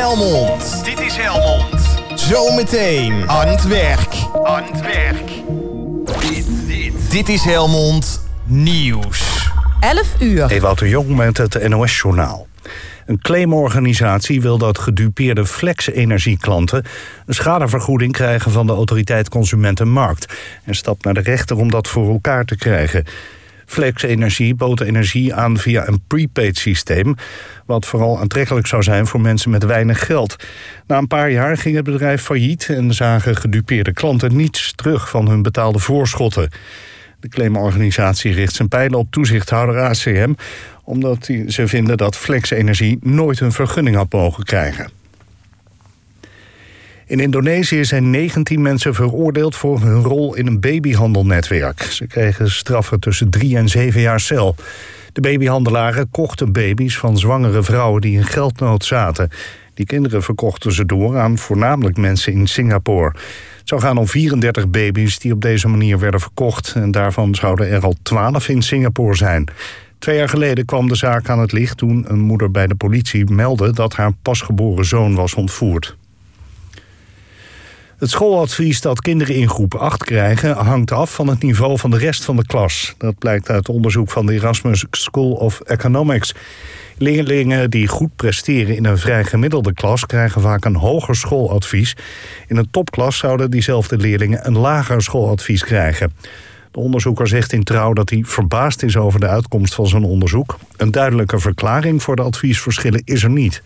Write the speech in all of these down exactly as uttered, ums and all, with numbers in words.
Helmond. Dit is Helmond. Zometeen aan het werk. Aan het werk. Dit, dit. Dit is Helmond Nieuws. elf uur. Ewout de Jong met het N O S-journaal. Een claimorganisatie wil dat gedupeerde Flex-energieklanten een schadevergoeding krijgen van de Autoriteit Consumentenmarkt en stapt naar de rechter om dat voor elkaar te krijgen. Flex Energie bood energie aan via een prepaid systeem, wat vooral aantrekkelijk zou zijn voor mensen met weinig geld. Na een paar jaar ging het bedrijf failliet en zagen gedupeerde klanten niets terug van hun betaalde voorschotten. De claimorganisatie richt zijn pijlen op toezichthouder A C M, omdat ze vinden dat Flex Energie nooit een vergunning had mogen krijgen. In Indonesië zijn negentien mensen veroordeeld voor hun rol in een babyhandelnetwerk. Ze kregen straffen tussen drie en zeven jaar cel. De babyhandelaren kochten baby's van zwangere vrouwen die in geldnood zaten. Die kinderen verkochten ze door aan voornamelijk mensen in Singapore. Het zou gaan om vierendertig baby's die op deze manier werden verkocht. En daarvan zouden er al twaalf in Singapore zijn. Twee jaar geleden kwam de zaak aan het licht toen een moeder bij de politie meldde dat haar pasgeboren zoon was ontvoerd. Het schooladvies dat kinderen in groep acht krijgen hangt af van het niveau van de rest van de klas. Dat blijkt uit onderzoek van de Erasmus School of Economics. Leerlingen die goed presteren in een vrij gemiddelde klas krijgen vaak een hoger schooladvies. In een topklas zouden diezelfde leerlingen een lager schooladvies krijgen. De onderzoeker zegt in Trouw dat hij verbaasd is over de uitkomst van zijn onderzoek. Een duidelijke verklaring voor de adviesverschillen is er niet.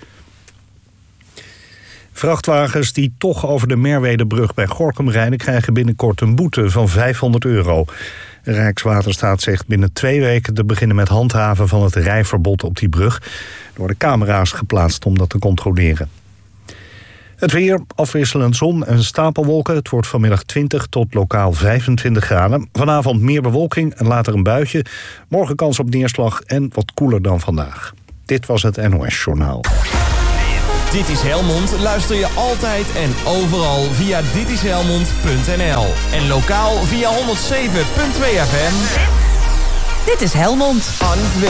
Vrachtwagens die toch over de Merwedebrug bij Gorinchem rijden krijgen binnenkort een boete van vijfhonderd euro. Rijkswaterstaat zegt binnen twee weken te beginnen met handhaven van het rijverbod op die brug. Er worden camera's geplaatst om dat te controleren. Het weer, afwisselend zon en stapelwolken. Het wordt vanmiddag twintig tot lokaal vijfentwintig graden. Vanavond meer bewolking en later een buitje. Morgen kans op neerslag en wat koeler dan vandaag. Dit was het N O S-journaal. Dit is Helmond. Luister je altijd en overal via ditishelmond punt n l. En lokaal via honderdzeven punt twee F M. Dit is Helmond. Aan het werk.